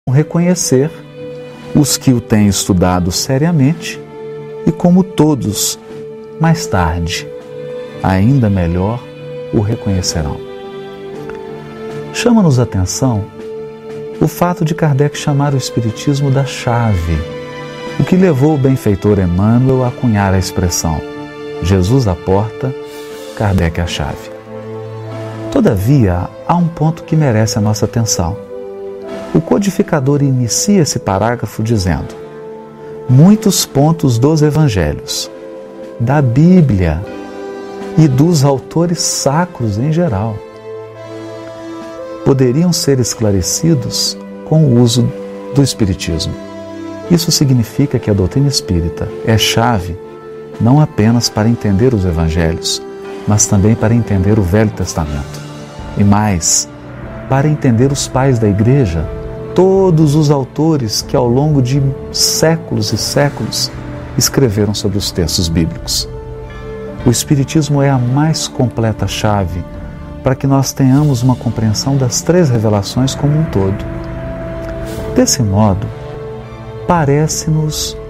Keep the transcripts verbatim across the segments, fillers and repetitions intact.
reconhecer os que o têm estudado seriamente e como todos, mais tarde, ainda melhor, o reconhecerão. Chama-nos a atenção o fato de Kardec chamar o Espiritismo da chave, o que levou o benfeitor Emmanuel a cunhar a expressão Jesus à porta, Kardec à chave. Todavia, há um ponto que merece a nossa atenção. O codificador inicia esse parágrafo dizendo: muitos pontos dos evangelhos, da Bíblia e dos autores sacros em geral poderiam ser esclarecidos com o uso do Espiritismo. Isso significa que a doutrina espírita é chave não apenas para entender os evangelhos, mas também para entender o Velho Testamento. E mais, para entender os pais da Igreja, todos os autores que ao longo de séculos e séculos escreveram sobre os textos bíblicos. O Espiritismo é a mais completa chave para que nós tenhamos uma compreensão das três revelações como um todo. Desse modo, parece-nos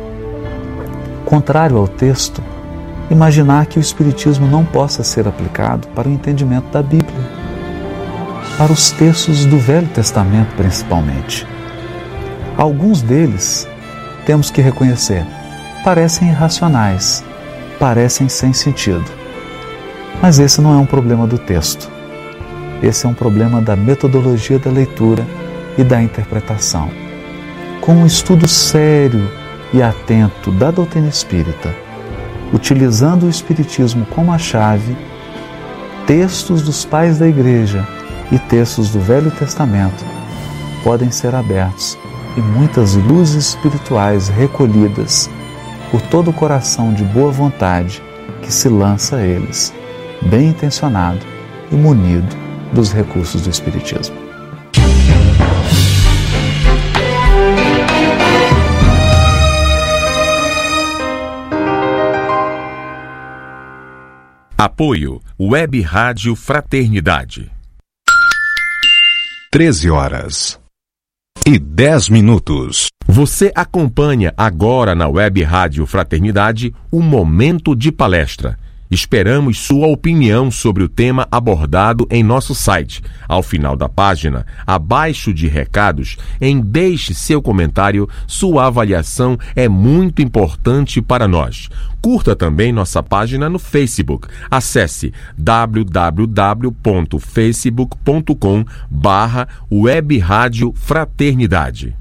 contrário ao texto imaginar que o Espiritismo não possa ser aplicado para o entendimento da Bíblia, para os textos do Velho Testamento principalmente. Alguns deles, temos que reconhecer, parecem irracionais, parecem sem sentido. Mas esse não é um problema do texto. Esse é um problema da metodologia da leitura e da interpretação. Com um estudo sério e atento da doutrina espírita, utilizando o Espiritismo como a chave, textos dos pais da Igreja e textos do Velho Testamento podem ser abertos e muitas luzes espirituais recolhidas por todo o coração de boa vontade que se lança a eles, bem intencionado e munido dos recursos do Espiritismo. Apoio Web Rádio Fraternidade. treze horas e dez minutos. Você acompanha agora na Web Rádio Fraternidade o Momento de Palestra. Esperamos sua opinião sobre o tema abordado em nosso site. Ao final da página, abaixo de recados, em deixe seu comentário, sua avaliação é muito importante para nós. Curta também nossa página no Facebook. Acesse w w w ponto facebook ponto com barra Web Rádio Fraternidade.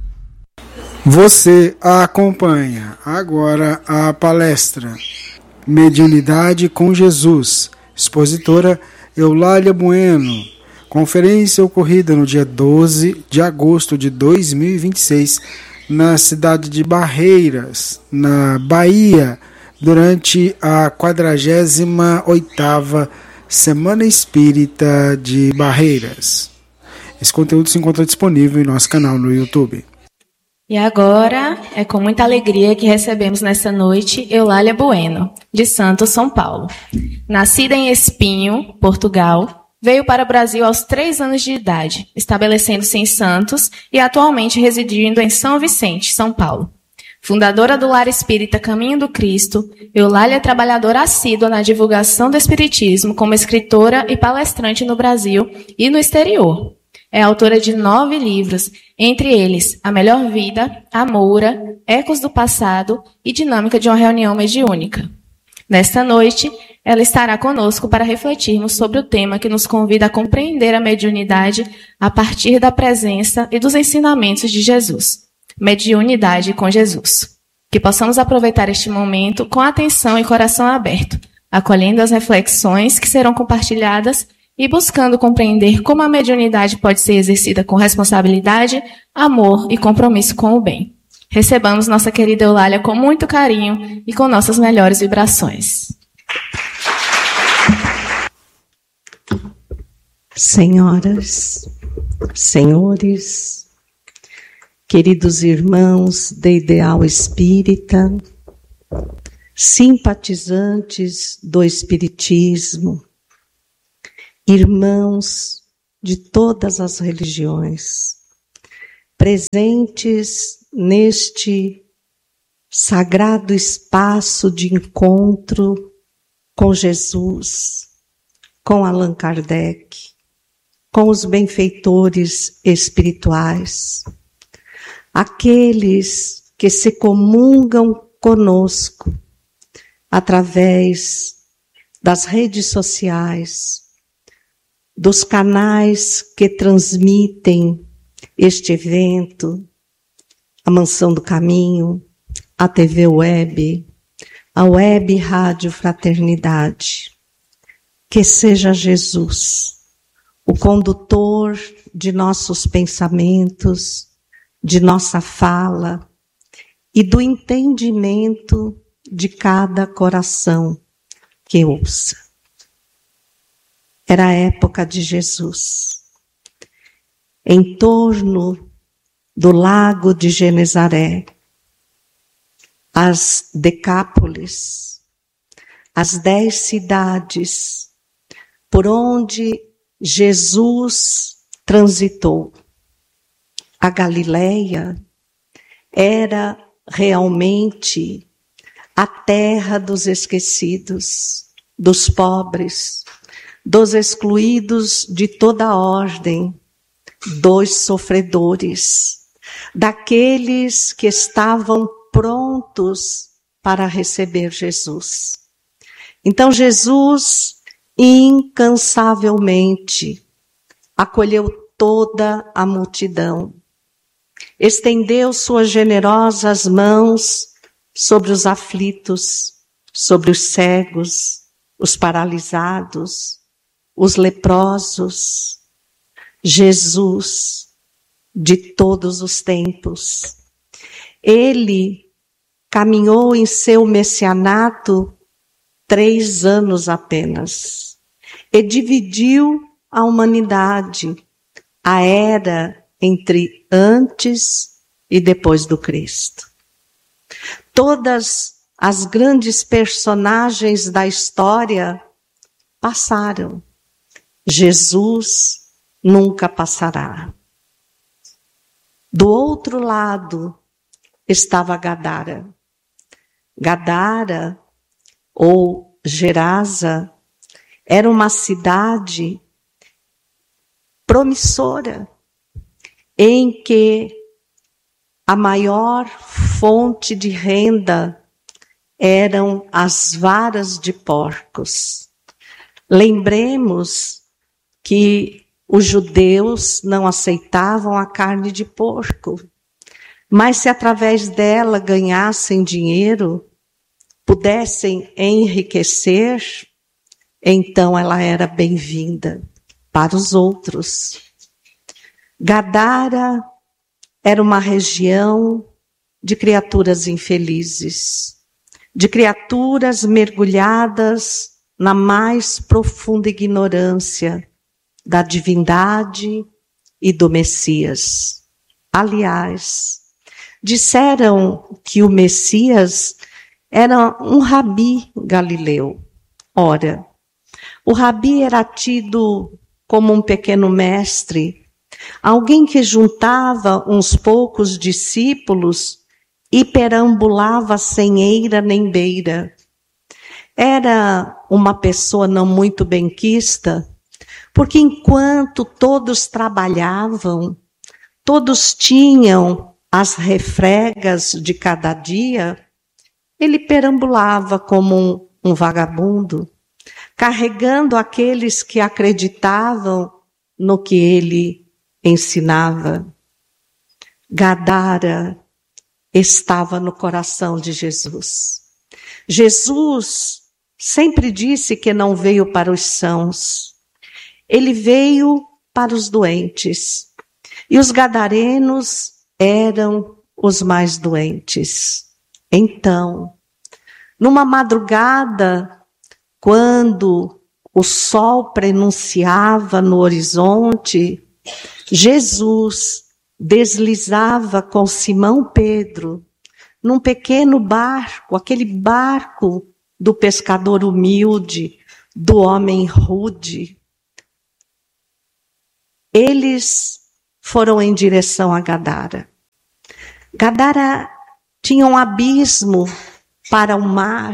Você acompanha agora a palestra Mediunidade com Jesus, expositora Eulália Bueno. Conferência ocorrida no dia doze de agosto de dois mil e vinte e seis, na cidade de Barreiras, na Bahia, durante a quadragésima oitava Semana Espírita de Barreiras. Esse conteúdo se encontra disponível em nosso canal no YouTube. E agora, é com muita alegria que recebemos nessa noite Eulália Bueno, de Santos, São Paulo. Nascida em Espinho, Portugal, veio para o Brasil aos três anos de idade, estabelecendo-se em Santos e atualmente residindo em São Vicente, São Paulo. Fundadora do Lar Espírita Caminho do Cristo, Eulália é trabalhadora assídua na divulgação do Espiritismo como escritora e palestrante no Brasil e no exterior. É autora de nove livros, entre eles A Melhor Vida, A Moura, Ecos do Passado e Dinâmica de uma Reunião Mediúnica. Nesta noite, ela estará conosco para refletirmos sobre o tema que nos convida a compreender a mediunidade a partir da presença e dos ensinamentos de Jesus. Mediunidade com Jesus. Que possamos aproveitar este momento com atenção e coração aberto, acolhendo as reflexões que serão compartilhadas e buscando compreender como a mediunidade pode ser exercida com responsabilidade, amor e compromisso com o bem. Recebamos nossa querida Eulália com muito carinho e com nossas melhores vibrações. Senhoras, senhores, queridos irmãos de Ideal Espírita, simpatizantes do Espiritismo, irmãos de todas as religiões, presentes neste sagrado espaço de encontro com Jesus, com Allan Kardec, com os benfeitores espirituais, aqueles que se comungam conosco através das redes sociais, dos canais que transmitem este evento, a Mansão do Caminho, a T V Web, a Web Rádio Fraternidade. Que seja Jesus o condutor de nossos pensamentos, de nossa fala e do entendimento de cada coração que ouça. Era a época de Jesus. Em torno do lago de Genezaré, as Decápolis, as dez cidades por onde Jesus transitou. A Galileia era realmente a terra dos esquecidos, dos pobres, dos excluídos de toda ordem, dos sofredores, daqueles que estavam prontos para receber Jesus. Então Jesus incansavelmente acolheu toda a multidão, estendeu suas generosas mãos sobre os aflitos, sobre os cegos, os paralisados, os leprosos. Jesus de todos os tempos. Ele caminhou em seu messianato três anos apenas e dividiu a humanidade, a era entre antes e depois do Cristo. Todas as grandes personagens da história passaram. Jesus nunca passará. Do outro lado estava Gadara. Gadara, ou Gerasa, era uma cidade promissora, em que a maior fonte de renda eram as varas de porcos. Lembremos que os judeus não aceitavam a carne de porco, mas se através dela ganhassem dinheiro, pudessem enriquecer, então ela era bem-vinda para os outros. Gadara era uma região de criaturas infelizes, de criaturas mergulhadas na mais profunda ignorância da divindade e do Messias. Aliás, disseram que o Messias era um rabi galileu. Ora, o rabi era tido como um pequeno mestre, alguém que juntava uns poucos discípulos e perambulava sem eira nem beira. Era uma pessoa não muito benquista, porque enquanto todos trabalhavam, todos tinham as refregas de cada dia, ele perambulava como um, um vagabundo, carregando aqueles que acreditavam no que ele ensinava. Gadara estava no coração de Jesus. Jesus sempre disse que não veio para os sãos. Ele veio para os doentes. E os gadarenos eram os mais doentes. Então, numa madrugada, quando o sol prenunciava no horizonte, Jesus deslizava com Simão Pedro num pequeno barco, aquele barco do pescador humilde, do homem rude. Eles foram em direção a Gadara. Gadara tinha um abismo para o mar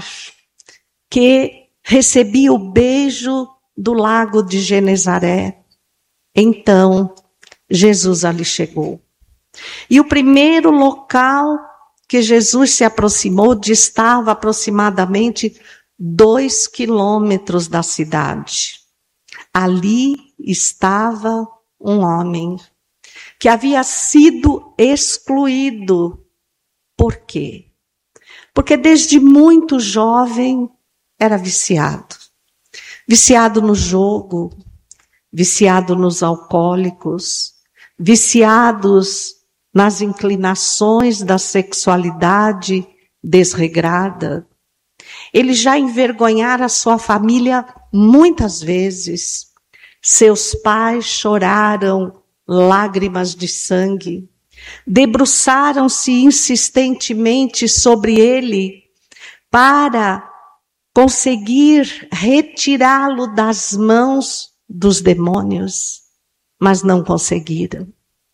que recebia o beijo do lago de Genezaré. Então, Jesus ali chegou. E o primeiro local que Jesus se aproximou distava aproximadamente dois quilômetros da cidade. Ali estava um homem que havia sido excluído. Por quê? Porque desde muito jovem era viciado. Viciado no jogo, viciado nos alcoólicos, viciados nas inclinações da sexualidade desregrada. Ele já envergonhara a sua família muitas vezes. Seus pais choraram lágrimas de sangue. Debruçaram-se insistentemente sobre ele para conseguir retirá-lo das mãos dos demônios, mas não conseguiram.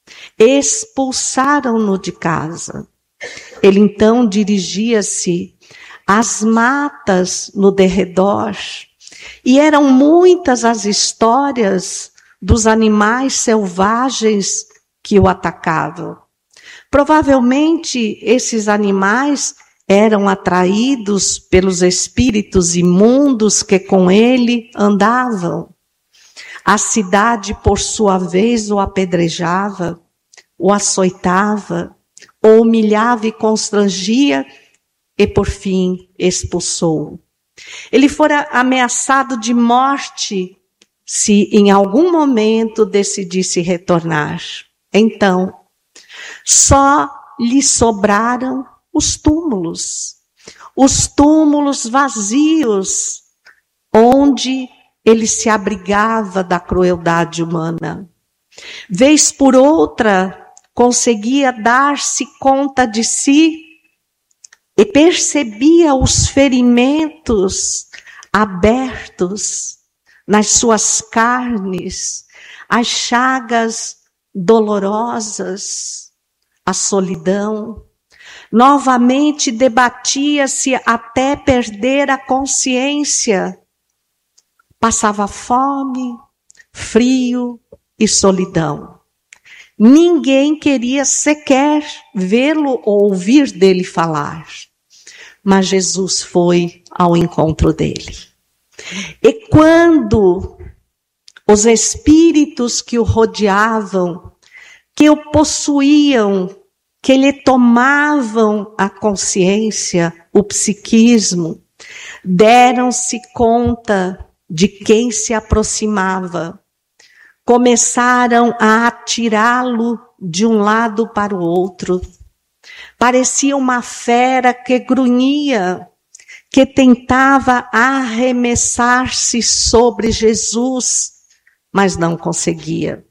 Expulsaram-no de casa. Ele então dirigia-se às matas no derredor, e eram muitas as histórias dos animais selvagens que o atacavam. Provavelmente esses animais eram atraídos pelos espíritos imundos que com ele andavam. A cidade, por sua vez, o apedrejava, o açoitava, o humilhava e constrangia, e por fim expulsou. Ele fora ameaçado de morte se em algum momento decidisse retornar. Então, só lhe sobraram os túmulos, os túmulos vazios, onde ele se abrigava da crueldade humana. Vez por outra, conseguia dar-se conta de si e percebia os ferimentos abertos nas suas carnes, as chagas dolorosas, a solidão. Novamente debatia-se até perder a consciência. Passava fome, frio e solidão. Ninguém queria sequer vê-lo ou ouvir dele falar. Mas Jesus foi ao encontro dele. E quando os espíritos que o rodeavam, que o possuíam, que lhe tomavam a consciência, o psiquismo, deram-se conta de quem se aproximava, começaram a atirá-lo de um lado para o outro. Parecia uma fera que grunhia, que tentava arremessar-se sobre Jesus, mas não conseguia.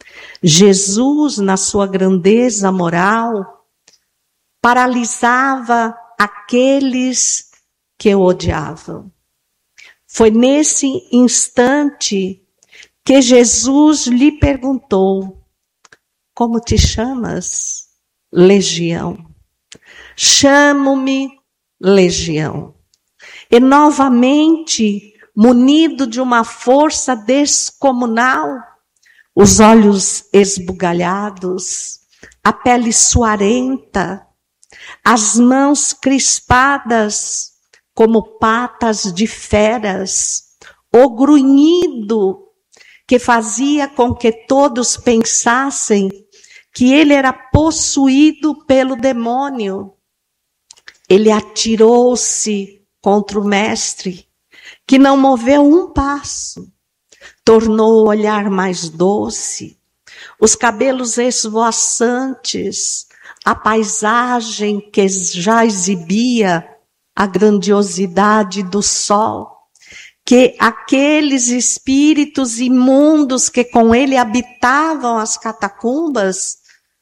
Jesus, na sua grandeza moral, paralisava aqueles que o odiavam. Foi nesse instante que Jesus lhe perguntou: como te chamas? Legião. Chamo-me Legião. E novamente, munido de uma força descomunal, os olhos esbugalhados, a pele suarenta, as mãos crispadas como patas de feras, o grunhido que fazia com que todos pensassem que ele era possuído pelo demônio. Ele atirou-se contra o mestre, que não moveu um passo. Tornou o olhar mais doce, os cabelos esvoaçantes, a paisagem que já exibia a grandiosidade do sol, que aqueles espíritos imundos que com ele habitavam as catacumbas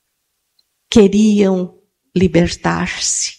queriam libertar-se.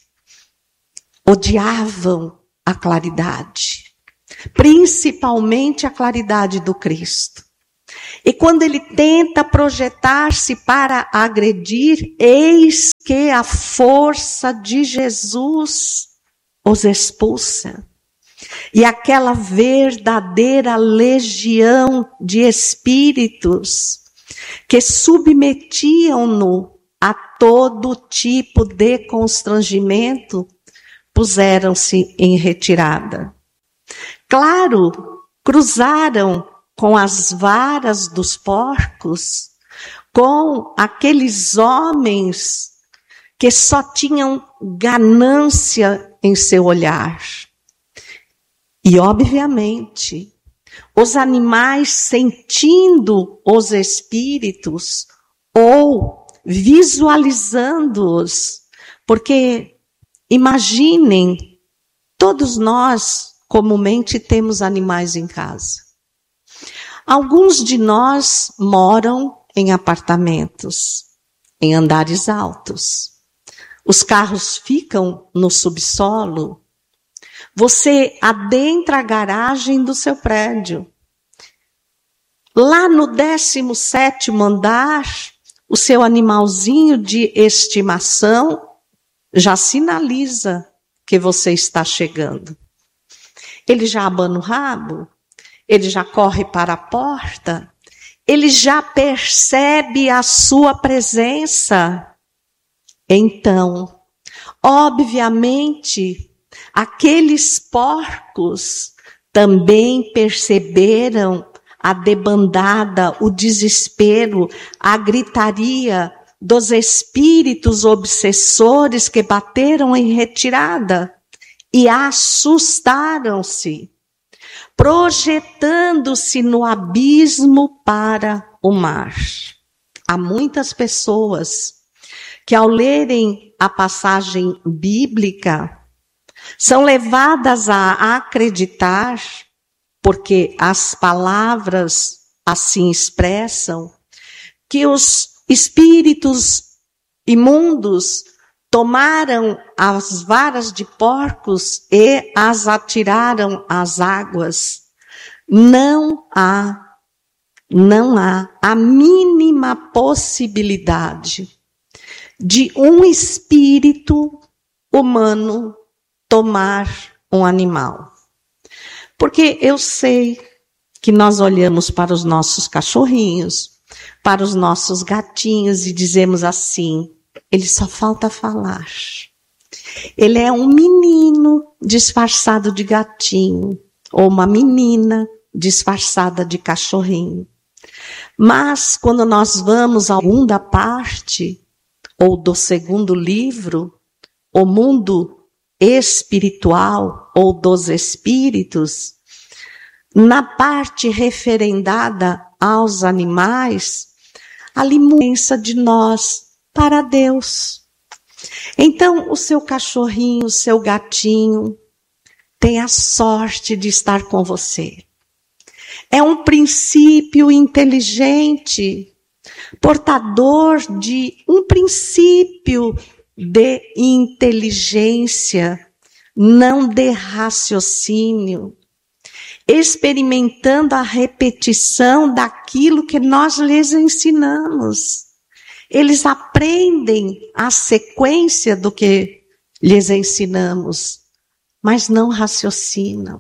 Odiavam a claridade, principalmente a claridade do Cristo. E quando ele tenta projetar-se para agredir, eis que a força de Jesus os expulsa. E aquela verdadeira legião de espíritos que submetiam-no a todo tipo de constrangimento, puseram-se em retirada. Claro, cruzaram com as varas dos porcos, com aqueles homens que só tinham ganância em seu olhar. E, obviamente, os animais, sentindo os espíritos ou visualizando-os, porque imaginem, todos nós comumente temos animais em casa. Alguns de nós moram em apartamentos, em andares altos. Os carros ficam no subsolo. Você adentra a garagem do seu prédio. Lá no décimo sétimo andar, o seu animalzinho de estimação já sinaliza que você está chegando. Ele já abana o rabo, ele já corre para a porta, ele já percebe a sua presença. Então, obviamente, aqueles porcos também perceberam a debandada, o desespero, a gritaria dos espíritos obsessores que bateram em retirada e assustaram-se, projetando-se no abismo para o mar. Há muitas pessoas que, ao lerem a passagem bíblica, são levadas a acreditar, porque as palavras assim expressam, que os espíritos imundos tomaram as varas de porcos e as atiraram às águas. Não há, não há a mínima possibilidade de um espírito humano tomar um animal. Porque eu sei que nós olhamos para os nossos cachorrinhos, para os nossos gatinhos e dizemos assim, ele só falta falar. Ele é um menino disfarçado de gatinho, ou uma menina disfarçada de cachorrinho. Mas quando nós vamos à segunda parte, ou do segundo livro, o mundo espiritual ou dos espíritos, na parte referendada aos animais, a limuência de nós para Deus. Então, o seu cachorrinho, o seu gatinho, tem a sorte de estar com você. É um princípio inteligente, portador de um princípio de inteligência, não de raciocínio, experimentando a repetição daquilo que nós lhes ensinamos. Eles aprendem a sequência do que lhes ensinamos, mas não raciocinam.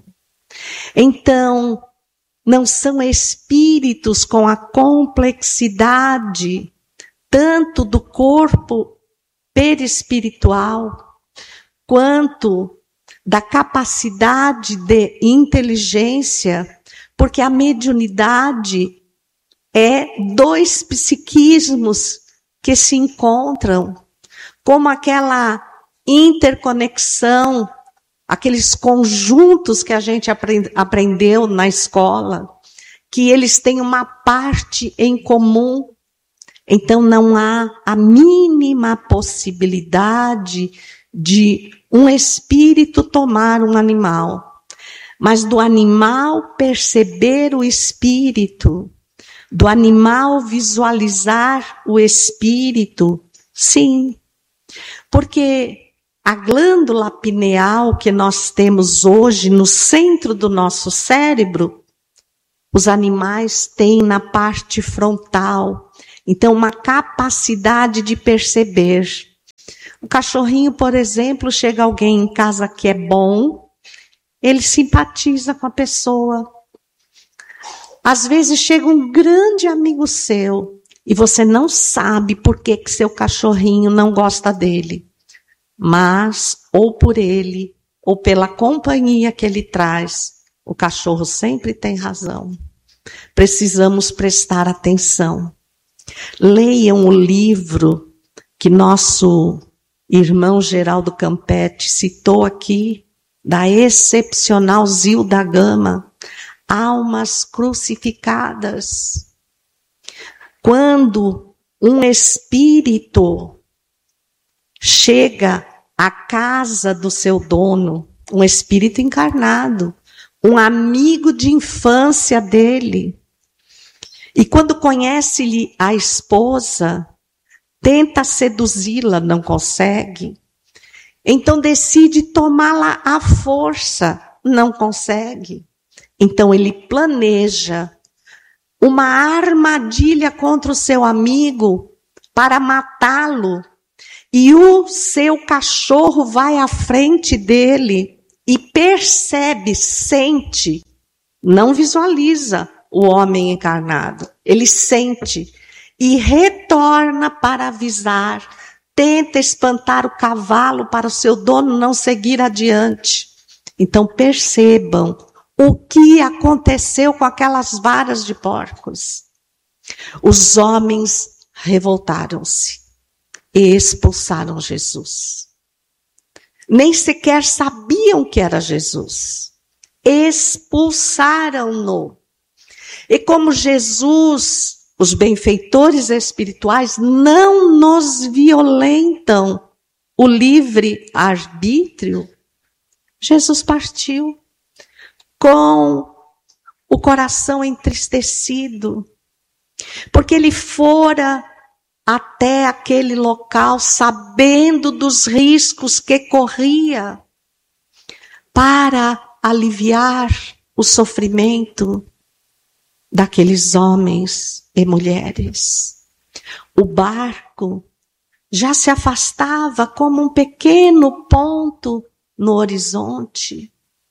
Então, não são espíritos com a complexidade tanto do corpo perispiritual, quanto da capacidade de inteligência, porque a mediunidade é dois psiquismos que se encontram, como aquela interconexão, aqueles conjuntos que a gente aprend- aprendeu na escola, que eles têm uma parte em comum. Então não há a mínima possibilidade de um espírito tomar um animal, mas do animal perceber o espírito, do animal visualizar o espírito, sim. Porque a glândula pineal que nós temos hoje no centro do nosso cérebro Os animais têm na parte frontal, então, uma capacidade de perceber. O cachorrinho, por exemplo, chega alguém em casa que é bom, ele simpatiza com a pessoa. Às vezes chega um grande amigo seu e você não sabe por que que seu cachorrinho não gosta dele. Mas, ou por ele, ou pela companhia que ele traz, o cachorro sempre tem razão. Precisamos prestar atenção. Leiam o livro que nosso irmão Geraldo Campetti citou aqui, da excepcional Zilda Gama, Almas Crucificadas. Quando um espírito chega à casa do seu dono, um espírito encarnado, um amigo de infância dele, e quando conhece-lhe a esposa, tenta seduzi-la, não consegue, então decide tomá-la à força, não consegue. Então ele planeja uma armadilha contra o seu amigo para matá-lo. E o seu cachorro vai à frente dele e percebe, sente, não visualiza o homem encarnado. Ele sente e retorna para avisar, tenta espantar o cavalo para o seu dono não seguir adiante. Então percebam o que aconteceu com aquelas varas de porcos. Os homens revoltaram-se e expulsaram Jesus. Nem sequer sabiam que era Jesus. Expulsaram-no. E como Jesus, os benfeitores espirituais, não nos violentam o livre arbítrio, Jesus partiu com o coração entristecido, porque ele fora até aquele local sabendo dos riscos que corria para aliviar o sofrimento daqueles homens e mulheres. O barco já se afastava como um pequeno ponto no horizonte.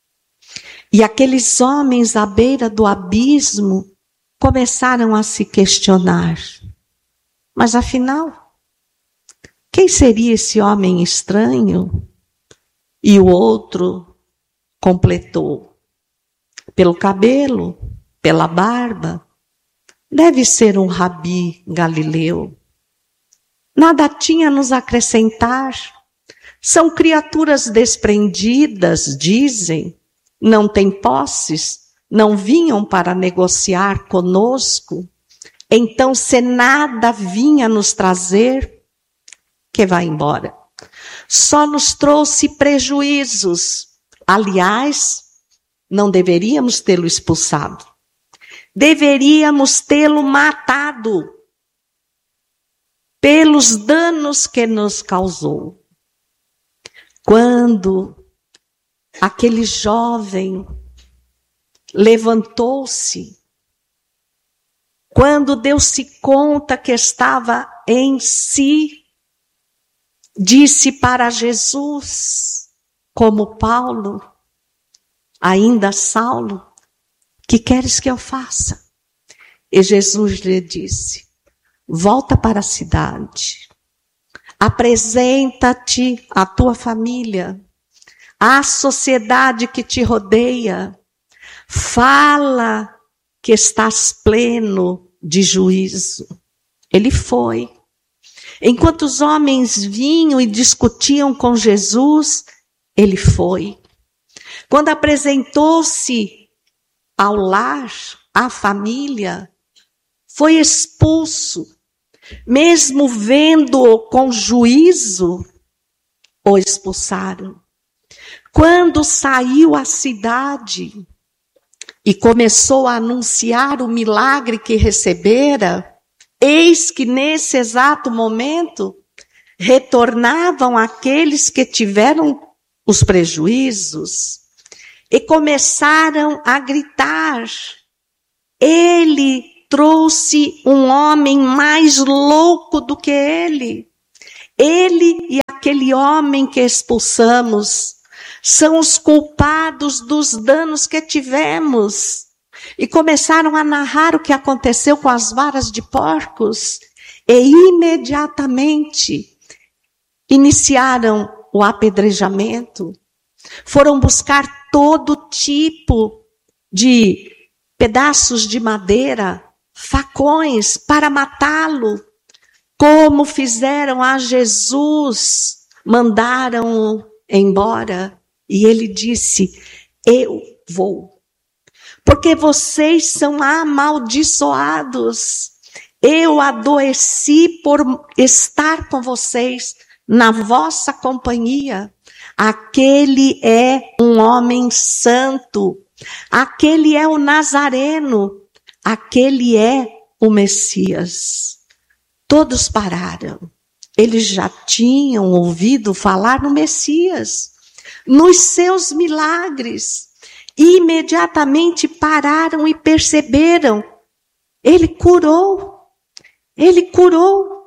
E aqueles homens à beira do abismo começaram a se questionar. Mas afinal, quem seria esse homem estranho? E o outro completou. Pelo cabelo, pela barba, deve ser um rabi galileu. Nada tinha a nos acrescentar. São criaturas desprendidas, dizem, não têm posses, não vinham para negociar conosco. Então, se nada vinha nos trazer, que vá embora. Só nos trouxe prejuízos. Aliás, não deveríamos tê-lo expulsado. Deveríamos tê-lo matado pelos danos que nos causou. Quando aquele jovem levantou-se, quando deu-se conta que estava em si, disse para Jesus, como Paulo, ainda Saulo, que queres que eu faça? E Jesus lhe disse, volta para a cidade, apresenta-te à tua família, à sociedade que te rodeia, fala que estás pleno de juízo. Ele foi. Enquanto os homens vinham e discutiam com Jesus, ele foi. Quando apresentou-se ao lar, à família, foi expulso. Mesmo vendo-o com juízo, o expulsaram. Quando saiu à cidade e começou a anunciar o milagre que recebera, eis que nesse exato momento retornavam aqueles que tiveram os prejuízos e começaram a gritar, Ele trouxe um homem mais louco do que ele. Ele e aquele homem que expulsamos são os culpados dos danos que tivemos. E começaram a narrar o que aconteceu com as varas de porcos. E imediatamente iniciaram o apedrejamento. Foram buscar todo tipo de pedaços de madeira, facões para matá-lo. Como fizeram a Jesus, mandaram-o embora. E ele disse, eu vou. Porque vocês são amaldiçoados. Eu adoeci por estar com vocês na vossa companhia. Aquele é um homem santo. Aquele é o Nazareno. Aquele é o Messias. Todos pararam. Eles já tinham ouvido falar no Messias, nos seus milagres. Imediatamente pararam e perceberam. Ele curou. Ele curou.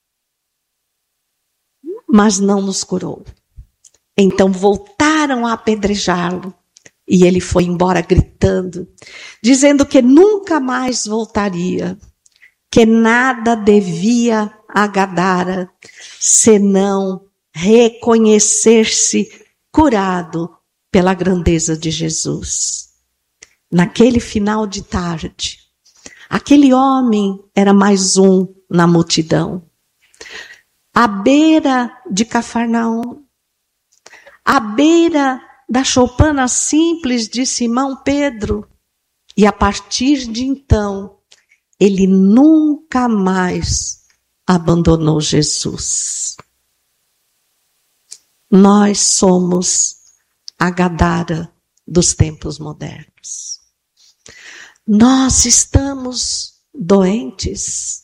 Mas não nos curou. Então voltaram a apedrejá-lo. E ele foi embora gritando, dizendo que nunca mais voltaria, que nada devia a Gadara, senão reconhecer-se curado pela grandeza de Jesus. Naquele final de tarde, aquele homem era mais um na multidão. À beira de Cafarnaum, à beira da choupana simples de Simão Pedro. E a partir de então, ele nunca mais abandonou Jesus. Nós somos a Gadara dos tempos modernos. Nós estamos doentes.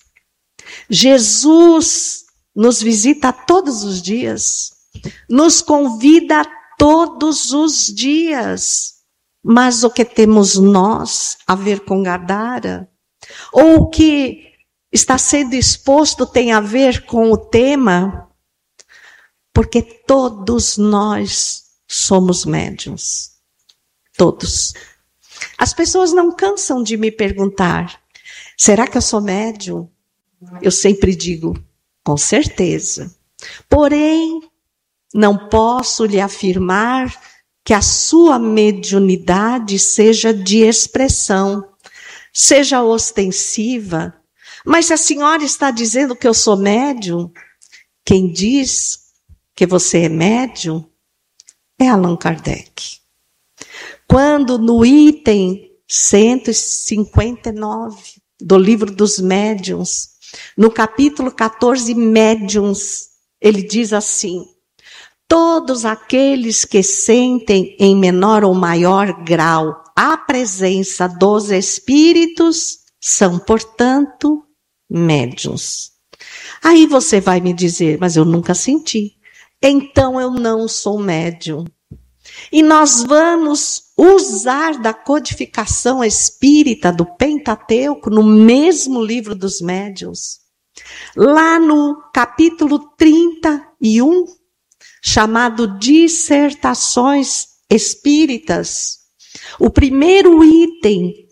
Jesus nos visita todos os dias, nos convida a todos os dias. Mas o que temos nós a ver com Gadara? Ou o que está sendo exposto tem a ver com o tema? Porque todos nós somos médiuns. Todos. As pessoas não cansam de me perguntar, será que eu sou médium? Eu sempre digo, com certeza. Porém, não posso lhe afirmar que a sua mediunidade seja de expressão, seja ostensiva. Mas se a senhora está dizendo que eu sou médium, quem diz que você é médium é Allan Kardec. Quando no item cento e cinquenta e nove do Livro dos Médiuns, no capítulo quatorze, Médiuns, ele diz assim: todos aqueles que sentem em menor ou maior grau a presença dos espíritos são, portanto, médiuns. Aí você vai me dizer, mas eu nunca senti. Então eu não sou médium. E nós vamos usar da codificação espírita do Pentateuco, no mesmo Livro dos Médiuns, lá no capítulo trinta e um, chamado Dissertações Espíritas. O primeiro item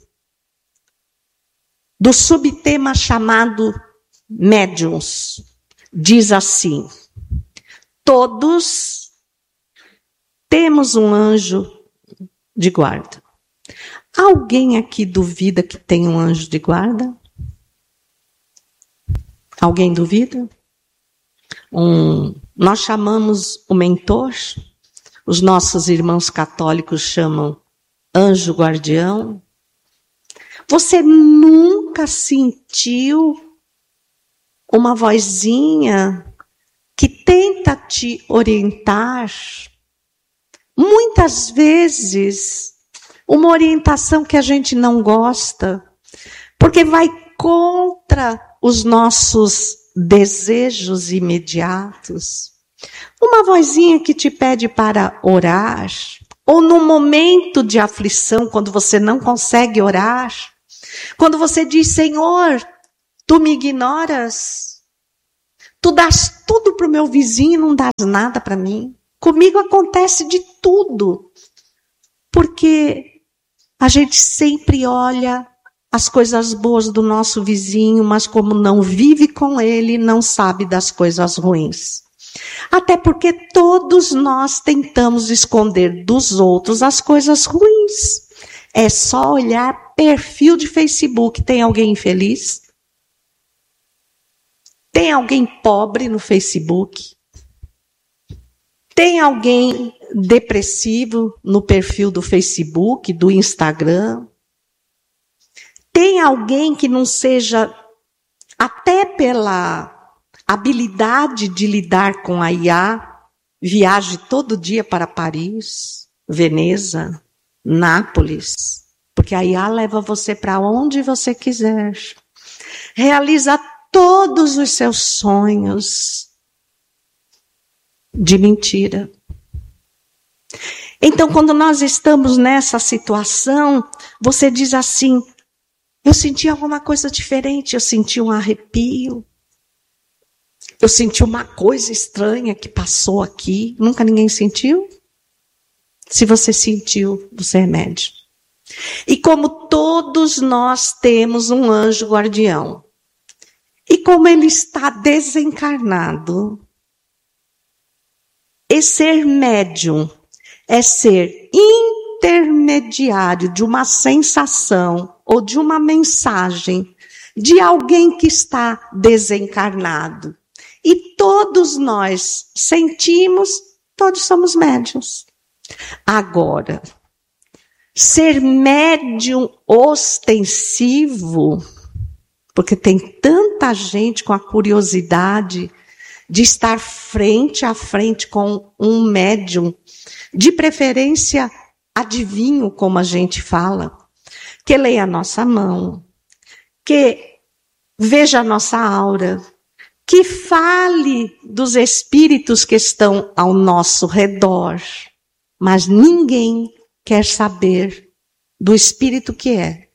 do subtema chamado Médiuns diz assim: todos temos um anjo de guarda. Alguém aqui duvida que tem um anjo de guarda? Alguém duvida? Um, nós chamamos o mentor, os nossos irmãos católicos chamam anjo guardião. Você nunca sentiu uma vozinha que tenta te orientar? Muitas vezes, uma orientação que a gente não gosta, porque vai contra os nossos desejos imediatos. Uma vozinha que te pede para orar, ou num momento de aflição, quando você não consegue orar, Quando você diz, Senhor, tu me ignoras, tu dás tudo para o meu vizinho e não dás nada para mim. Comigo acontece de tudo. Porque a gente sempre olha as coisas boas do nosso vizinho, mas como não vive com ele, não sabe das coisas ruins. Até porque todos nós tentamos esconder dos outros as coisas ruins. É só olhar perfil de Facebook. Tem alguém infeliz? Tem alguém pobre no Facebook? Tem alguém depressivo no perfil do Facebook, do Instagram? Tem alguém que não seja, até pela habilidade de lidar com a I A, viaje todo dia para Paris, Veneza, Nápoles, porque a I A leva você para onde você quiser. Realiza todos os seus sonhos de mentira. Então, quando nós estamos nessa situação, você diz assim, eu senti alguma coisa diferente, eu senti um arrepio, eu senti uma coisa estranha que passou aqui. Nunca ninguém sentiu? Se você sentiu, você é médium. E como todos nós temos um anjo guardião, e como ele está desencarnado, e ser médium é ser intermediário de uma sensação ou de uma mensagem de alguém que está desencarnado. E todos nós sentimos, todos somos médiuns. Agora, ser médium ostensivo, porque tem tanta gente com a curiosidade de estar frente a frente com um médium, de preferência adivinho, como a gente fala, que leia a nossa mão, que veja a nossa aura, que fale dos espíritos que estão ao nosso redor, mas ninguém quer saber do espírito que é,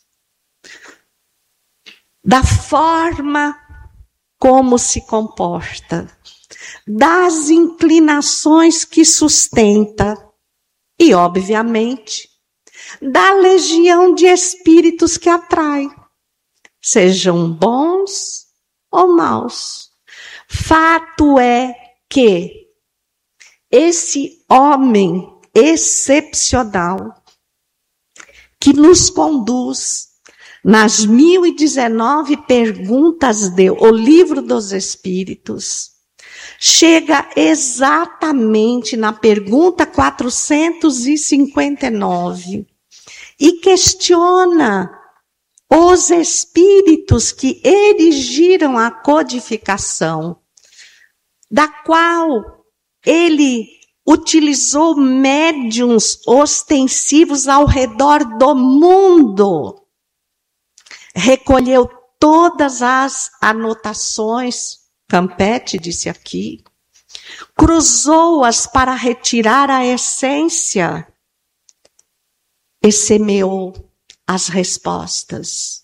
da forma como se comporta, das inclinações que sustenta e, obviamente, da legião de espíritos que atrai, sejam bons ou maus. Fato é que esse homem excepcional que nos conduz nas mil e dezenove perguntas de O Livro dos Espíritos, chega exatamente na pergunta quatrocentos e cinquenta e nove e questiona os espíritos que erigiram a codificação, da qual ele utilizou médiuns ostensivos ao redor do mundo. Recolheu todas as anotações, Campetti disse aqui, cruzou-as para retirar a essência e semeou as respostas.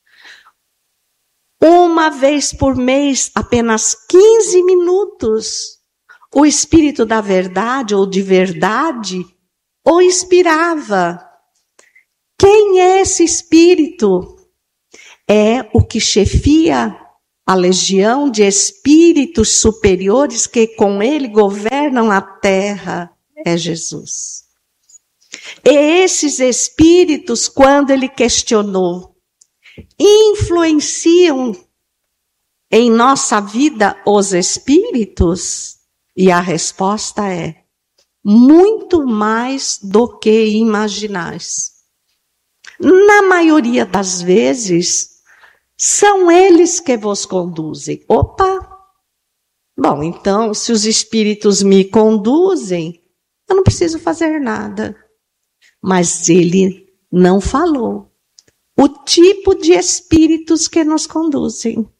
Uma vez por mês, apenas quinze minutos, o Espírito da Verdade ou de verdade o inspirava. Quem é esse Espírito? É o que chefia a legião de espíritos superiores que com ele governam a terra, é Jesus. E esses espíritos, quando ele questionou, influenciam em nossa vida os espíritos? E a resposta é, muito mais do que imaginais. Na maioria das vezes, são eles que vos conduzem. Opa! Bom, então, se os espíritos me conduzem, eu não preciso fazer nada. Mas ele não falou o tipo de espíritos que nos conduzem.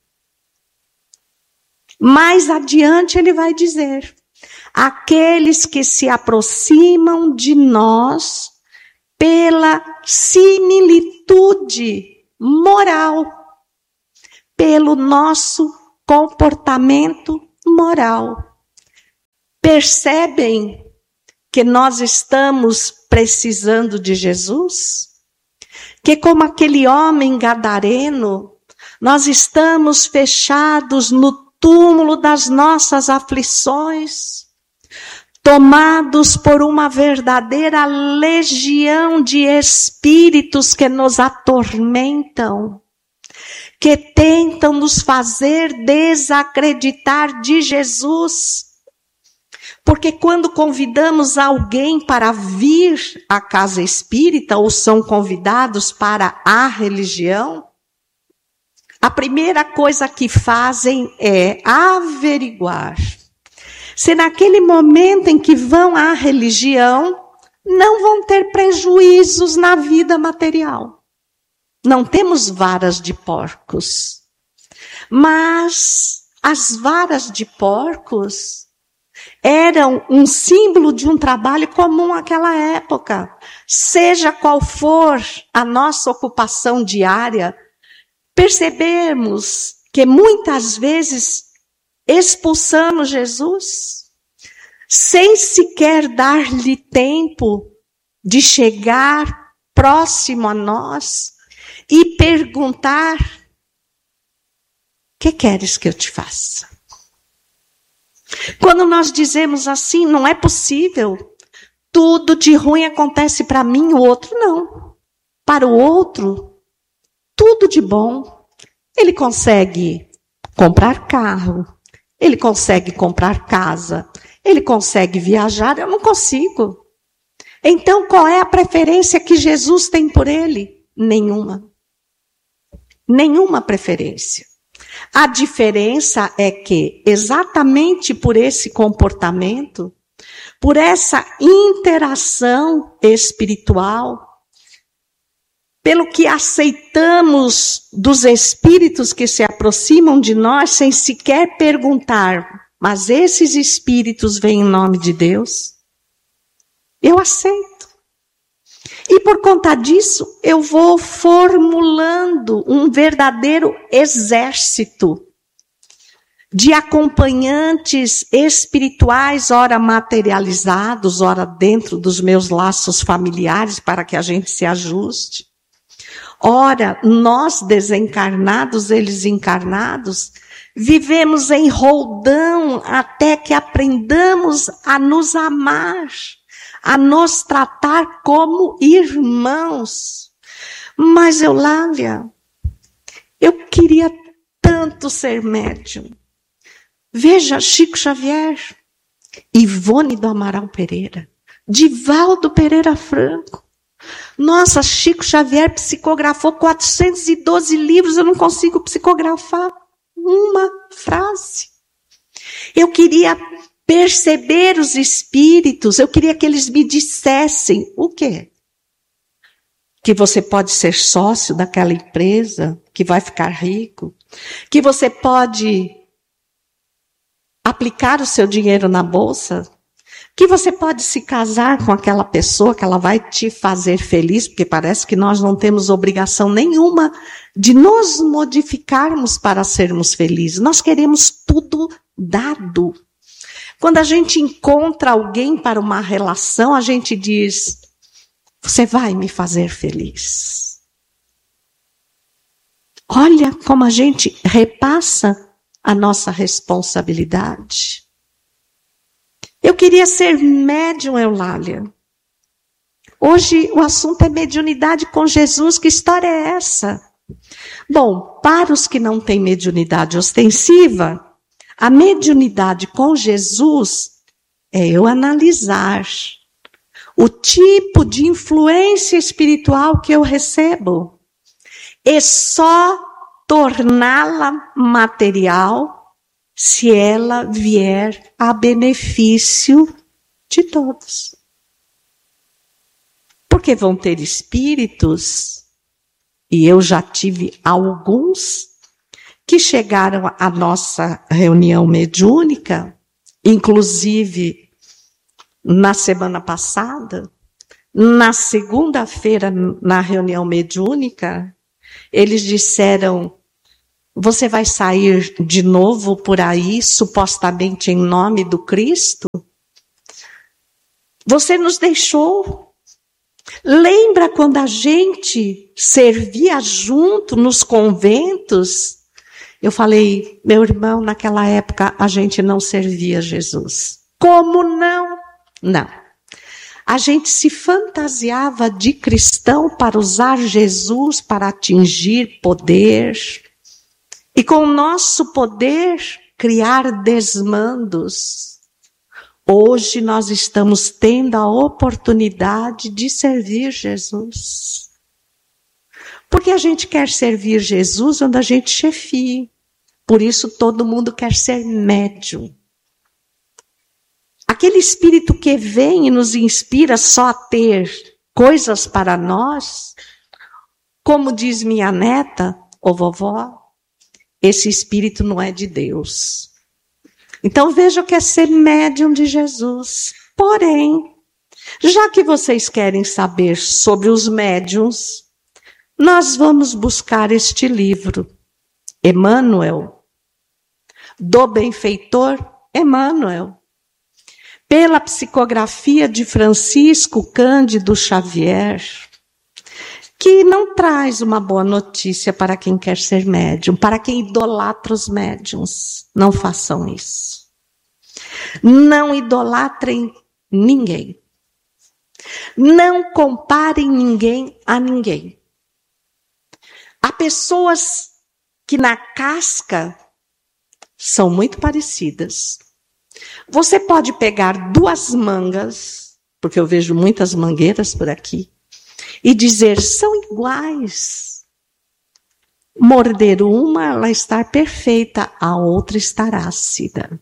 Mais adiante ele vai dizer, aqueles que se aproximam de nós pela similitude moral, pelo nosso comportamento moral. Percebem que nós estamos precisando de Jesus? Que como aquele homem gadareno, nós estamos fechados no túmulo das nossas aflições, tomados por uma verdadeira legião de espíritos que nos atormentam, que tentam nos fazer desacreditar de Jesus. Porque quando convidamos alguém para vir à casa espírita, ou são convidados para a religião, a primeira coisa que fazem é averiguar se naquele momento em que vão à religião, não vão ter prejuízos na vida material. Não temos varas de porcos. Mas as varas de porcos eram um símbolo de um trabalho comum àquela época. Seja qual for a nossa ocupação diária, percebemos que muitas vezes expulsamos Jesus sem sequer dar-lhe tempo de chegar próximo a nós e perguntar: que queres que eu te faça? Quando nós dizemos assim, não é possível, tudo de ruim acontece para mim, o outro não. Para o outro, tudo de bom. Ele consegue comprar carro, ele consegue comprar casa, ele consegue viajar, eu não consigo. Então, qual é a preferência que Jesus tem por ele? Nenhuma. Nenhuma preferência. A diferença é que, exatamente por esse comportamento, por essa interação espiritual, pelo que aceitamos dos espíritos que se aproximam de nós sem sequer perguntar, mas esses espíritos vêm em nome de Deus? Eu aceito. E por conta disso, eu vou formulando um verdadeiro exército de acompanhantes espirituais, ora materializados, ora dentro dos meus laços familiares, para que a gente se ajuste. Ora, nós desencarnados, eles encarnados, vivemos em roldão até que aprendamos a nos amar, a nos tratar como irmãos. Mas, Eulália, eu queria tanto ser médium. Veja, Chico Xavier, Ivone do Amaral Pereira, Divaldo Pereira Franco. Nossa, Chico Xavier psicografou quatrocentos e doze livros, eu não consigo psicografar uma frase. Eu queria perceber os espíritos, eu queria que eles me dissessem o quê? Que você pode ser sócio daquela empresa, que vai ficar rico, que você pode aplicar o seu dinheiro na bolsa, que você pode se casar com aquela pessoa que ela vai te fazer feliz, porque parece que nós não temos obrigação nenhuma de nos modificarmos para sermos felizes. Nós queremos tudo dado. Quando a gente encontra alguém para uma relação, a gente diz: você vai me fazer feliz. Olha como a gente repassa a nossa responsabilidade. Eu queria ser médium, Eulália. Hoje o assunto é mediunidade com Jesus. Que história é essa? Bom, para os que não têm mediunidade ostensiva, a mediunidade com Jesus é eu analisar o tipo de influência espiritual que eu recebo e só torná-la material se ela vier a benefício de todos. Porque vão ter espíritos, e eu já tive alguns, que chegaram à nossa reunião mediúnica, inclusive na semana passada, na segunda-feira, na reunião mediúnica, eles disseram, você vai sair de novo por aí, supostamente em nome do Cristo? Você nos deixou. Lembra quando a gente servia junto nos conventos? Eu falei, meu irmão, naquela época a gente não servia Jesus. Como não? Não. A gente se fantasiava de cristão para usar Jesus para atingir poder. E com o nosso poder, criar desmandos. Hoje nós estamos tendo a oportunidade de servir Jesus. Porque a gente quer servir Jesus onde a gente chefia. Por isso todo mundo quer ser médium. Aquele espírito que vem e nos inspira só a ter coisas para nós, como diz minha neta, ô vovó, esse espírito não é de Deus. Então veja o que é ser médium de Jesus. Porém, já que vocês querem saber sobre os médiuns, nós vamos buscar este livro, Emmanuel, do benfeitor Emmanuel, pela psicografia de Francisco Cândido Xavier, que não traz uma boa notícia para quem quer ser médium, para quem idolatra os médiums. Não façam isso. Não idolatrem ninguém. Não comparem ninguém a ninguém. Há pessoas que na casca são muito parecidas. Você pode pegar duas mangas, porque eu vejo muitas mangueiras por aqui, e dizer, são iguais. Morder uma, ela está perfeita, a outra estará ácida.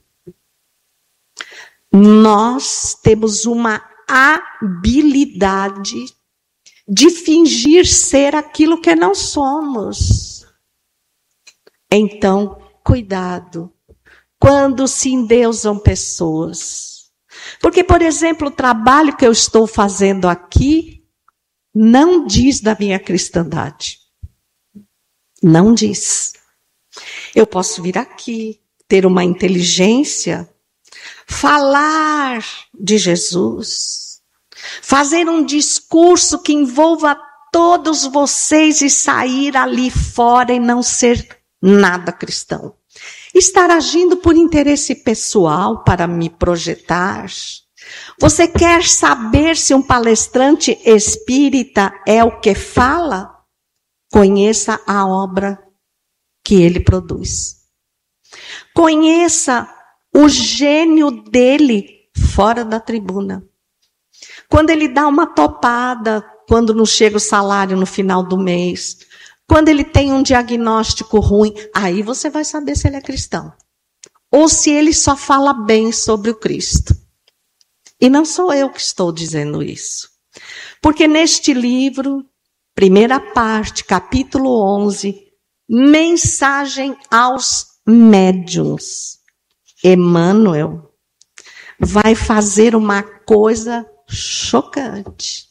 Nós temos uma habilidade de fingir ser aquilo que não somos. Então, cuidado quando se endeusam pessoas. Porque, por exemplo, o trabalho que eu estou fazendo aqui não diz da minha cristandade. Não diz. Eu posso vir aqui, ter uma inteligência, falar de Jesus, fazer um discurso que envolva todos vocês e sair ali fora e não ser nada cristão. Estar agindo por interesse pessoal para me projetar. Você quer saber se um palestrante espírita é o que fala? Conheça a obra que ele produz. Conheça o gênio dele fora da tribuna. Quando ele dá uma topada, quando não chega o salário no final do mês, quando ele tem um diagnóstico ruim, aí você vai saber se ele é cristão. Ou se ele só fala bem sobre o Cristo. E não sou eu que estou dizendo isso. Porque neste livro, primeira parte, capítulo onze, mensagem aos médiuns, Emmanuel vai fazer uma coisa chocante.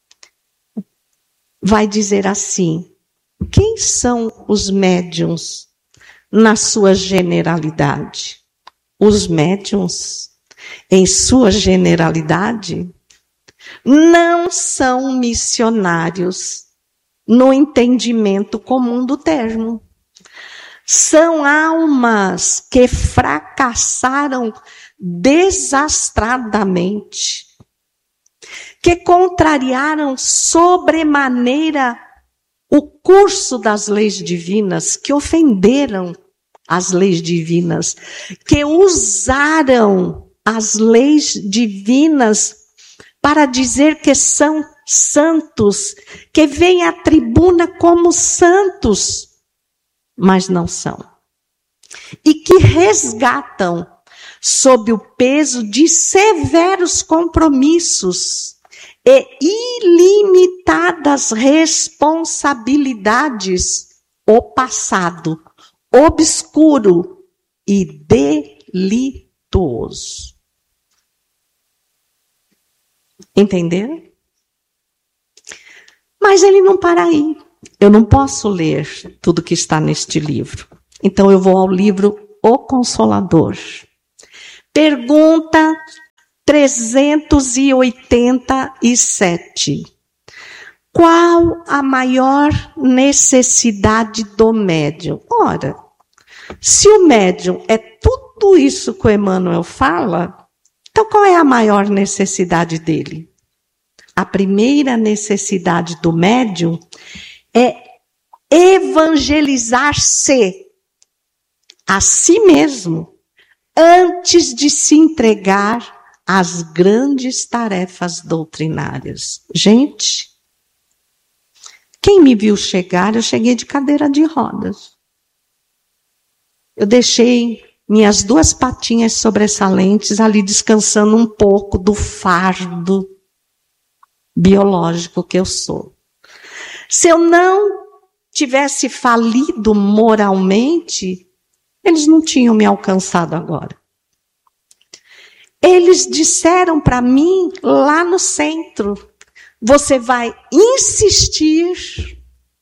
Vai dizer assim, quem são os médiuns na sua generalidade? Os médiuns, em sua generalidade, não são missionários no entendimento comum do termo. São almas que fracassaram desastradamente, que contrariaram sobremaneira o curso das leis divinas, que ofenderam as leis divinas, que usaram as leis divinas para dizer que são santos, que vêm à tribuna como santos, mas não são. E que resgatam sob o peso de severos compromissos e ilimitadas responsabilidades o passado obscuro e delituoso. Entenderam? Mas ele não para aí. eu não posso ler tudo que está neste livro. Então eu vou ao livro O Consolador. Pergunta trezentos e oitenta e sete. Qual a maior necessidade do médium? Ora, se o médium é tudo isso que o Emmanuel fala, então qual é a maior necessidade dele? A primeira necessidade do médium é evangelizar-se a si mesmo antes de se entregar às grandes tarefas doutrinárias. Gente, quem me viu chegar, eu cheguei de cadeira de rodas. Eu deixei minhas duas patinhas sobressalentes ali descansando um pouco do fardo biológico que eu sou. Se eu não tivesse falido moralmente, eles não tinham me alcançado agora. Eles disseram para mim lá no centro: você vai insistir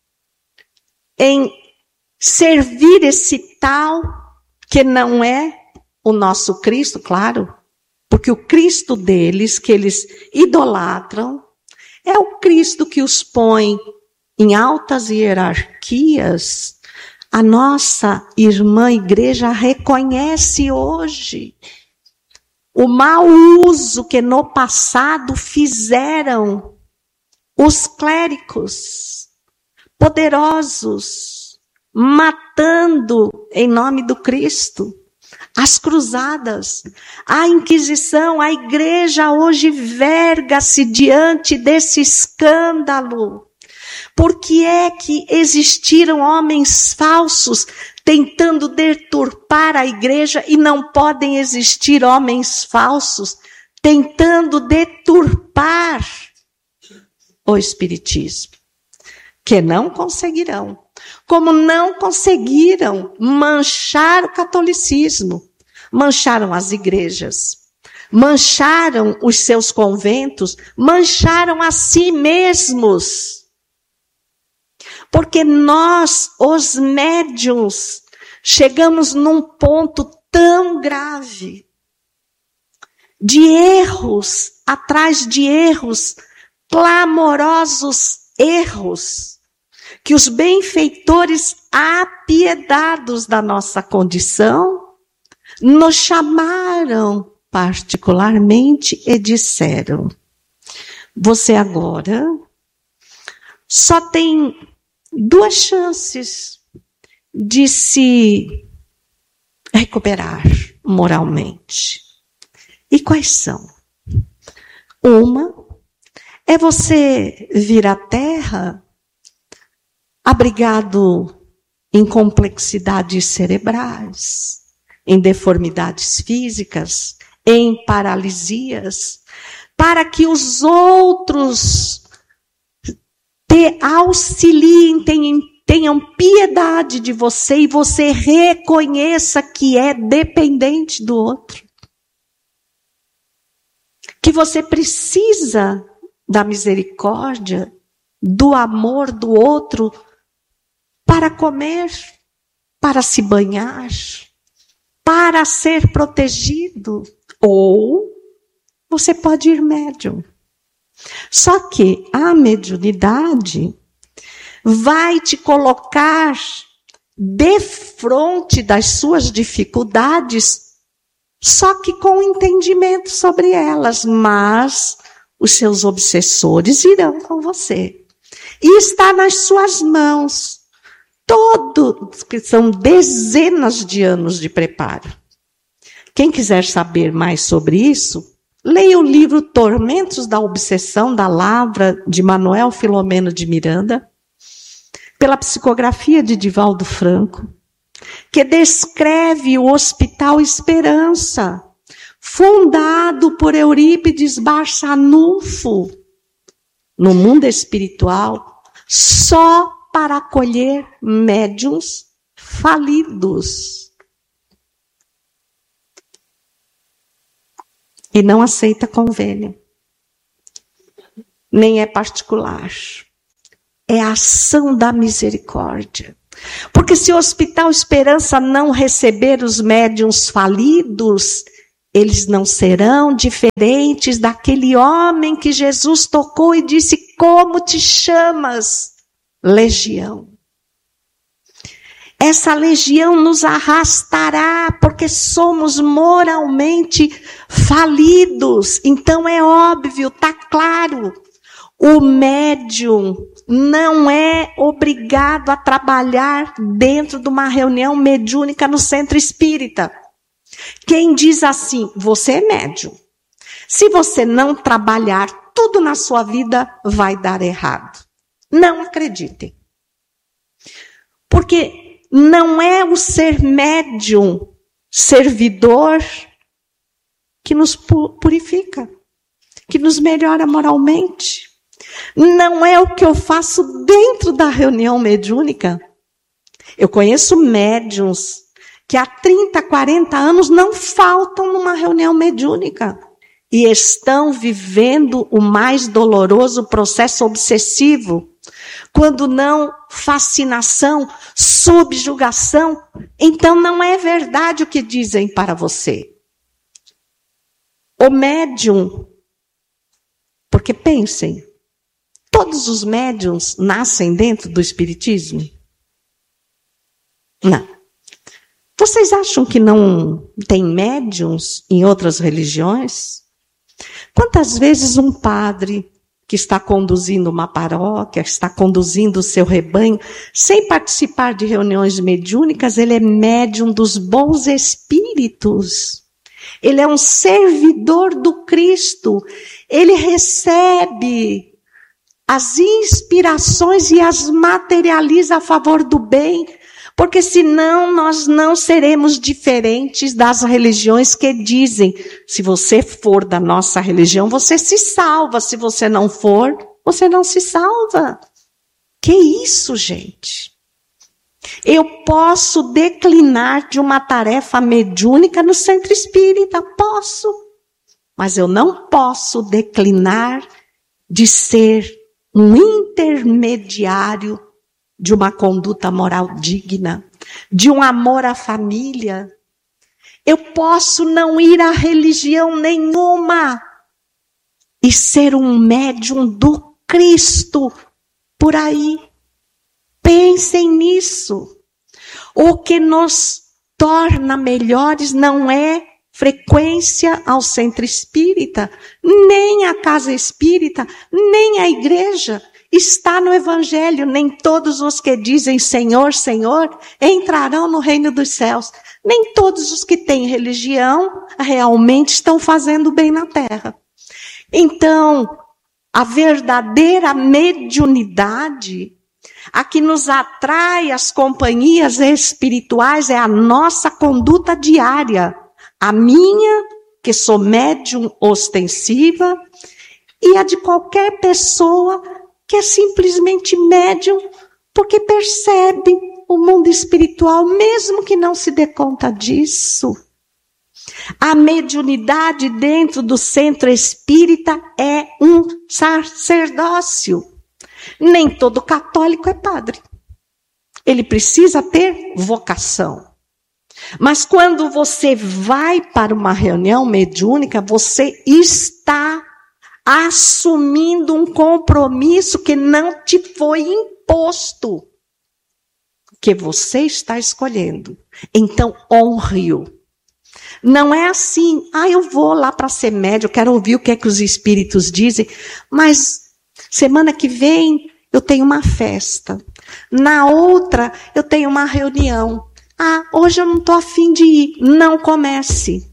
em servir esse tal que não é o nosso Cristo, claro, porque o Cristo deles, que eles idolatram, é o Cristo que os põe em altas hierarquias. A nossa irmã igreja reconhece hoje o mau uso que no passado fizeram os clérigos poderosos, matando em nome do Cristo. As cruzadas, a Inquisição, a igreja hoje verga-se diante desse escândalo. Por que é que existiram homens falsos tentando deturpar a igreja e não podem existir homens falsos tentando deturpar o Espiritismo? Que não conseguirão. Como não conseguiram manchar o catolicismo, mancharam as igrejas, mancharam os seus conventos, mancharam a si mesmos. Porque nós, os médiuns, chegamos num ponto tão grave de erros, atrás de erros, clamorosos erros, que os benfeitores apiedados da nossa condição nos chamaram particularmente e disseram: você agora só tem duas chances de se recuperar moralmente. E quais são? Uma é você vir à Terra abrigado em complexidades cerebrais, em deformidades físicas, em paralisias, para que os outros te auxiliem, tenham, tenham piedade de você e você reconheça que é dependente do outro. Que você precisa da misericórdia, do amor do outro para comer, para se banhar, para ser protegido. Ou você pode ir médium. Só que a mediunidade vai te colocar defronte das suas dificuldades, só que com entendimento sobre elas, mas os seus obsessores irão com você. E está nas suas mãos. Todos, que são dezenas de anos de preparo. Quem quiser saber mais sobre isso, leia o livro Tormentos da Obsessão, da Lavra, de Manuel Filomeno de Miranda, pela psicografia de Divaldo Franco, que descreve o Hospital Esperança, fundado por Eurípides Barçanufo, no mundo espiritual, só para acolher médiuns falidos. E não aceita convênio. Nem é particular. é a ação da misericórdia. Porque se o Hospital Esperança não receber os médiuns falidos, eles não serão diferentes daquele homem que Jesus tocou e disse: como te chamas? Legião. Essa legião nos arrastará, porque somos moralmente falidos. Então é óbvio, está claro. O médium não é obrigado a trabalhar dentro de uma reunião mediúnica no centro espírita. Quem diz assim, você é médium. Se você não trabalhar, tudo na sua vida vai dar errado. Não acreditem. Porque não é o ser médium, servidor, que nos purifica, que nos melhora moralmente. Não é o que eu faço dentro da reunião mediúnica. Eu conheço médiuns que há trinta, quarenta anos não faltam numa reunião mediúnica e estão vivendo o mais doloroso processo obsessivo. Quando não, fascinação, subjugação. Então não é verdade o que dizem para você. O médium, porque pensem, todos os médiuns nascem dentro do espiritismo? Não. Vocês acham que não tem médiuns em outras religiões? Quantas vezes um padre que está conduzindo uma paróquia, está conduzindo o seu rebanho, sem participar de reuniões mediúnicas, ele é médium dos bons espíritos. Ele é um servidor do Cristo. Ele recebe as inspirações e as materializa a favor do bem, porque senão nós não seremos diferentes das religiões que dizem, se você for da nossa religião, você se salva, se você não for, você não se salva. Que isso, gente? Eu posso declinar de uma tarefa mediúnica no centro espírita, posso, mas eu não posso declinar de ser um intermediário de uma conduta moral digna, de um amor à família. Eu posso não ir a religião nenhuma e ser um médium do Cristo por aí. Pensem nisso. O que nos torna melhores não é frequência ao centro espírita, nem a casa espírita, nem a igreja. Está no Evangelho, nem todos os que dizem Senhor, Senhor, entrarão no reino dos céus. Nem todos os que têm religião realmente estão fazendo bem na terra. Então, a verdadeira mediunidade, a que nos atrai às companhias espirituais, é a nossa conduta diária. A minha, que sou médium ostensiva, e a de qualquer pessoa que é simplesmente médium, porque percebe o mundo espiritual, mesmo que não se dê conta disso. A mediunidade dentro do centro espírita é um sacerdócio. Nem todo católico é padre. Ele precisa ter vocação. Mas quando você vai para uma reunião mediúnica, você está assumindo um compromisso que não te foi imposto, que você está escolhendo. Então, honre-o. Não é assim, ah, eu vou lá para ser médium, eu quero ouvir o que é que os espíritos dizem, mas semana que vem eu tenho uma festa, na outra eu tenho uma reunião. Ah, hoje eu não estou afim de ir. Não comece.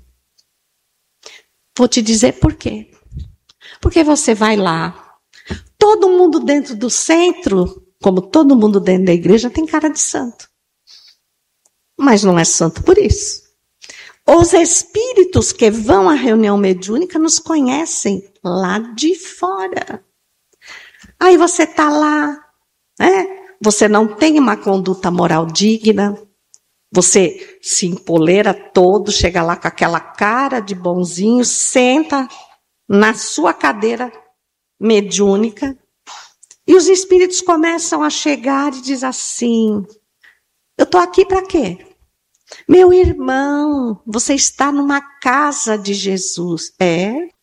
Vou te dizer por quê. Porque você vai lá. Todo mundo dentro do centro, como todo mundo dentro da igreja, tem cara de santo. Mas não é santo por isso. Os espíritos que vão à reunião mediúnica nos conhecem lá de fora. Aí você está lá, né? Você não tem uma conduta moral digna. Você se empoleira todo, chega lá com aquela cara de bonzinho, senta na sua cadeira mediúnica E os espíritos começam a chegar e diz assim: eu estou aqui para quê? Meu irmão, você está numa casa de Jesus. É,